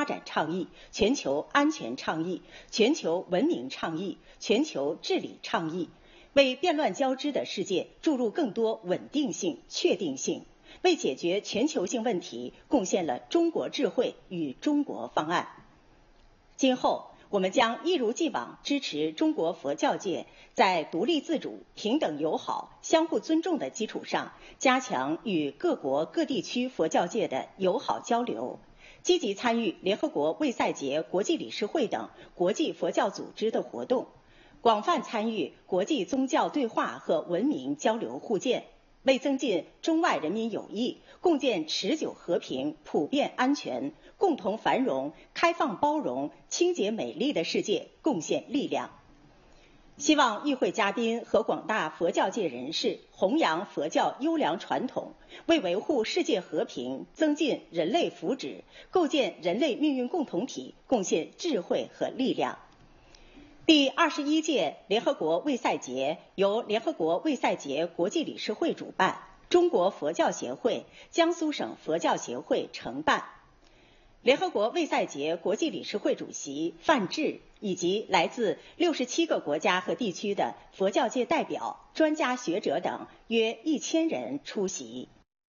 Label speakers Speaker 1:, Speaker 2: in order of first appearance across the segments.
Speaker 1: 发展倡议、全球安全倡议、全球文明倡议、全球治理倡议，为变乱交织的世界注入更多稳定性、确定性，为解决全球性问题贡献了中国智慧与中国方案。今后，我们将一如既往支持中国佛教界在独立自主、平等友好、相互尊重的基础上，加强与各国各地区佛教界的友好交流，积极参与联合国卫赛节国际理事会等国际佛教组织的活动，广泛参与国际宗教对话和文明交流互鉴，为增进中外人民友谊，共建持久和平、普遍安全、共同繁荣、开放包容、清洁美丽的世界贡献力量。希望与会嘉宾和广大佛教界人士弘扬佛教优良传统，为维护世界和平、增进人类福祉、构建人类命运共同体贡献智慧和力量。第21届联合国卫赛节由联合国卫赛节国际理事会主办，中国佛教协会、江苏省佛教协会承办。联合国卫赛节国际理事会主席范志以及来自67个国家和地区的佛教界代表、专家学者等约1000人出席。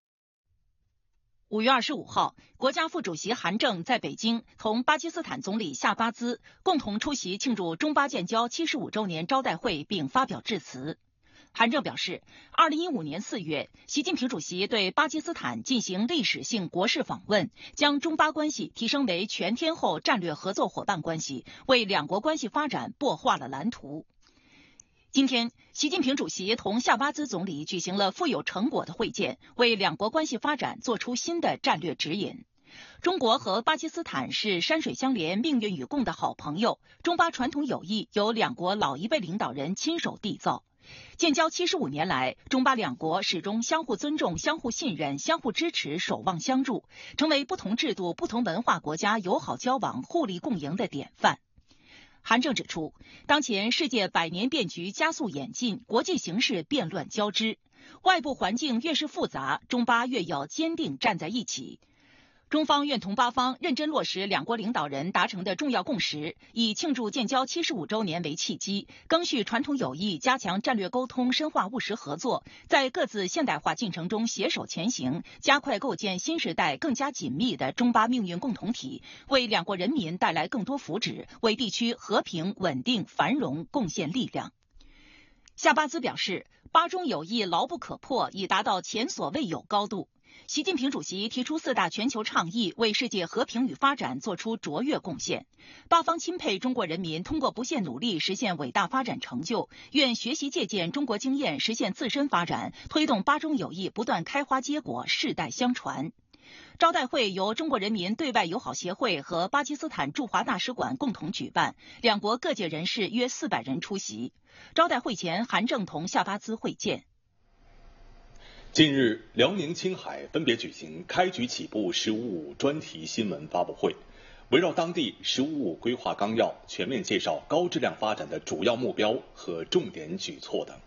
Speaker 2: 5月25号，国家副主席韩正在北京同巴基斯坦总理夏巴兹共同出席庆祝中巴建交75周年招待会并发表致辞。韩正表示，2015年4月，习近平主席对巴基斯坦进行历史性国事访问，将中巴关系提升为全天候战略合作伙伴关系，为两国关系发展擘画了蓝图。今天，习近平主席同夏巴兹总理举行了富有成果的会见，为两国关系发展做出新的战略指引。中国和巴基斯坦是山水相连、命运与共的好朋友，中巴传统友谊由两国老一辈领导人亲手缔造。建交75年来，中巴两国始终相互尊重、相互信任、相互支持、守望相助，成为不同制度、不同文化国家友好交往、互利共赢的典范。韩正指出，当前世界百年变局加速演进，国际形势变乱交织，外部环境越是复杂，中巴越要坚定站在一起。中方愿同巴方认真落实两国领导人达成的重要共识，以庆祝建交75周年为契机，赓续传统友谊，加强战略沟通，深化务实合作，在各自现代化进程中携手前行，加快构建新时代更加紧密的中巴命运共同体，为两国人民带来更多福祉，为地区和平、稳定、繁荣贡献力量。夏巴兹表示，巴中友谊牢不可破，已达到前所未有高度。习近平主席提出4大全球倡议，为世界和平与发展做出卓越贡献。巴方钦佩中国人民通过不懈努力实现伟大发展成就，愿学习借鉴中国经验，实现自身发展，推动巴中友谊不断开花结果，世代相传。招待会由中国人民对外友好协会和巴基斯坦驻华大使馆共同举办，两国各界人士约400人出席。招待会前，韩正同夏巴兹会见。
Speaker 3: 近日，辽宁、青海分别举行开局起步“十五五”专题新闻发布会，围绕当地“十五五”规划纲要，全面介绍高质量发展的主要目标和重点举措等。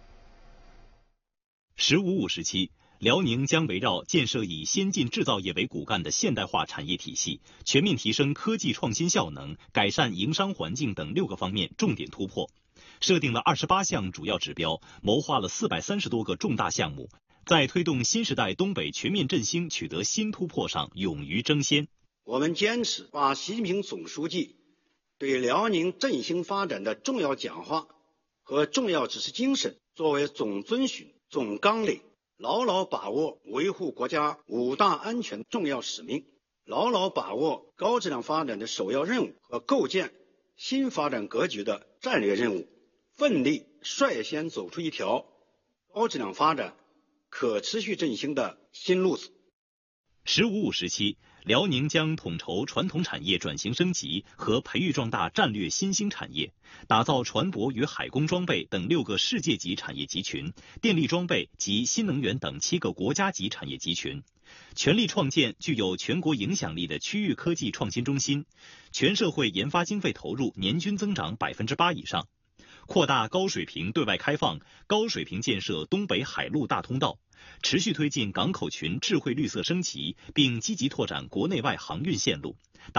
Speaker 4: “十五五”时期，辽宁将围绕建设以先进制造业为骨干的现代化产业体系，全面提升科技创新效能，改善营商环境等6个方面重点突破，设定了28项主要指标，谋划了430多个重大项目，在推动新时代东北全面振兴取得新突破上勇于争先。
Speaker 5: 我们坚持把习近平总书记对辽宁振兴发展的重要讲话和重要指示精神作为总遵循、总纲领，牢牢把握维护国家5大安全重要使命，牢牢把握高质量发展的首要任务和构建新发展格局的战略任务，奋力率先走出一条高质量发展、可持续振兴的新路子。
Speaker 4: “十五五”时期，辽宁将统筹传统产业转型升级和培育壮大战略新兴产业，打造船舶与海工装备等6个世界级产业集群，电力装备及新能源等7个国家级产业集群，全力创建具有全国影响力的区域科技创新中心，全社会研发经费投入年均增长8%以上，扩大高水平对外开放，高水平建设东北海陆大通道，持续推进港口群智慧绿色升级，并积极拓展国内外航运线路，